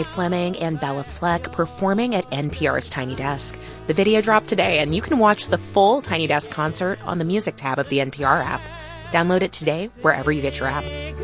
Fleming and Bella Fleck performing at NPR's Tiny Desk. The video dropped today, and you can watch the full Tiny Desk concert on the Music tab of the NPR app. Download it today wherever you get your apps.